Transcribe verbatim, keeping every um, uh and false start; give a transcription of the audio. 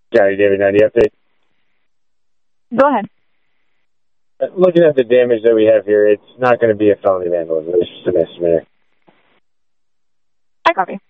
County David ninety update. Go ahead. Looking at the damage that we have here, it's not going to be a felony vandalism. It's just a misdemeanor. I copy.